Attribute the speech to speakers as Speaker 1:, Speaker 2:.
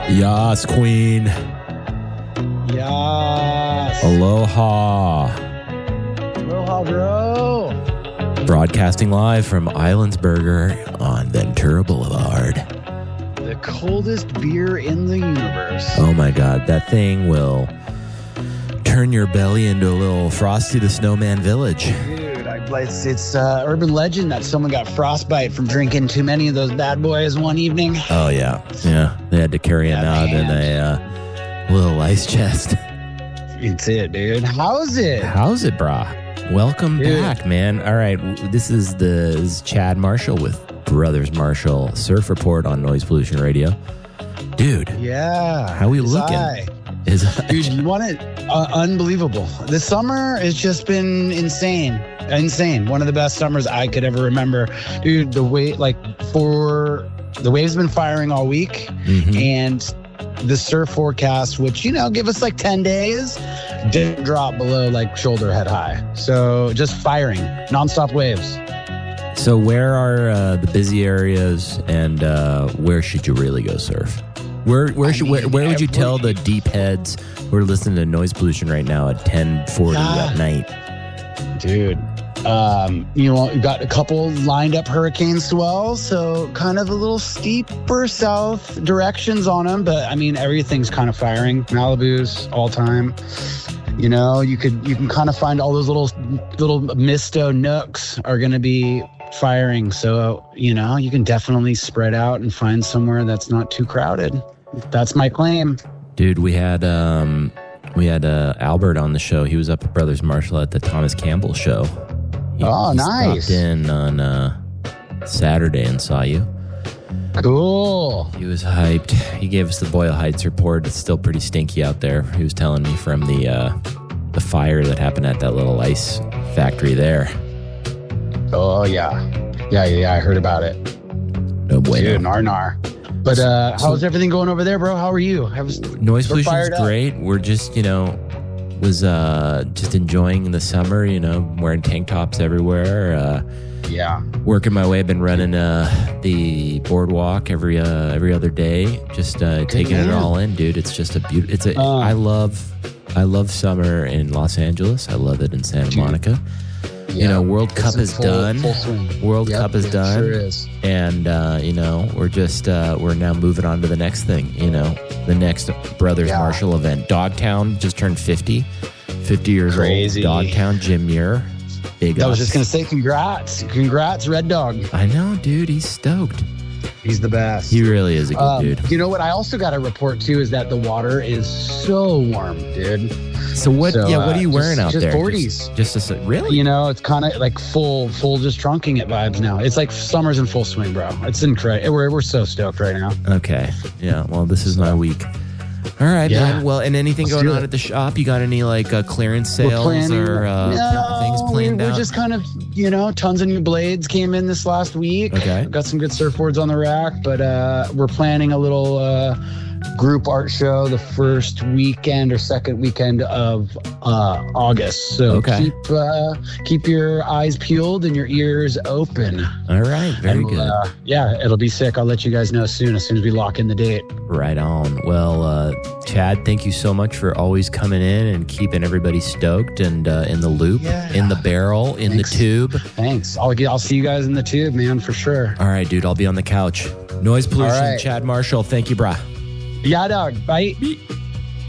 Speaker 1: Yas, queen.
Speaker 2: Yas.
Speaker 1: Aloha.
Speaker 2: Aloha, bro.
Speaker 1: Broadcasting live from Islandsburger on Ventura Boulevard.
Speaker 2: The coldest beer in the universe.
Speaker 1: Oh my God, that thing will turn your belly into a little Frosty the Snowman village.
Speaker 2: Dude, it's urban legend that someone got frostbite from drinking too many of those bad boys one evening.
Speaker 1: Oh yeah, yeah. They had to carry him out in a little ice chest.
Speaker 2: It's it, dude. How's it?
Speaker 1: How's it, brah? Welcome back, man. All right, this is Chad Marshall with Brothers Marshall Surf Report on Noise Pollution Radio. Dude.
Speaker 2: Yeah.
Speaker 1: How we looking?
Speaker 2: Dude, you want it? Unbelievable. The summer has just been insane. One of the best summers I could ever remember. Dude, the waves been firing all week, and the surf forecast, which, give us like 10 days, didn't drop below like shoulder head high. So just firing, nonstop waves.
Speaker 1: So where are the busy areas, and where should you really go surf? Where would you tell the deep heads who are listening to Noise Pollution right now at 10:40 at night?
Speaker 2: Dude, we've got a couple lined up hurricane swells, so kind of a little steeper south directions on them. But I mean, everything's kind of firing. Malibu's all time. You can kind of find all those little misto nooks are going to be firing. So, you can definitely spread out and find somewhere that's not too crowded. That's my claim.
Speaker 1: Dude, we had Albert on the show. He was up at Brothers Marshall at the Thomas Campbell show. He
Speaker 2: nice.
Speaker 1: Stopped in on Saturday and saw you.
Speaker 2: Cool.
Speaker 1: He was hyped. He gave us the Boyle Heights report. It's still pretty stinky out there. He was telling me from the fire that happened at that little ice factory there.
Speaker 2: Oh, yeah. Yeah, I heard about it.
Speaker 1: No bueno.
Speaker 2: Dude, nar. But how's everything going over there, bro? How are you?
Speaker 1: Noise pollution's great. We're just, was just enjoying the summer, wearing tank tops everywhere. Working my way. I've been running the boardwalk every other day, just taking it all in, dude. It's just I love summer in Los Angeles. I love it in Santa Monica.
Speaker 2: Yeah,
Speaker 1: World Cup is done. World Cup is done.
Speaker 2: Sure is.
Speaker 1: And, we're now moving on to the next thing, the next Brothers Marshall event. Dogtown just turned 50 years
Speaker 2: Crazy.
Speaker 1: old. Dogtown, Jim Muir. Big
Speaker 2: I was just going to say congrats. Congrats, Red Dog.
Speaker 1: I know, dude. He's stoked.
Speaker 2: He's the best.
Speaker 1: He really is a good dude.
Speaker 2: You know what I also got to report, too, is that the water is so warm, dude.
Speaker 1: So what are you wearing out there?
Speaker 2: 40s.
Speaker 1: Just really?
Speaker 2: It's kind of like full just trunking it vibes now. It's like summer's in full swing, bro. It's incredible. We're so stoked right now.
Speaker 1: Okay. Yeah. Well, this is my week. All right, man. Well, and anything going on at the shop? You got any clearance sales or things planned out?
Speaker 2: We're just kind of, tons of new blades came in this last week.
Speaker 1: Okay.
Speaker 2: Got some good surfboards on the rack, but we're planning a little group art show the first weekend or second weekend of August. So keep your eyes peeled and your ears open.
Speaker 1: All right, very good.
Speaker 2: It'll be sick. I'll let you guys know as soon as we lock in the date.
Speaker 1: Right on. Well, Chad, thank you so much for always coming in and keeping everybody stoked and in the loop, in the barrel, in the tube.
Speaker 2: Thanks. I'll see you guys in the tube, man, for sure.
Speaker 1: All right, dude. I'll be on the couch. Noise Pollution, Chad Marshall. Thank you, brah.
Speaker 2: Yeah, dog. Bye.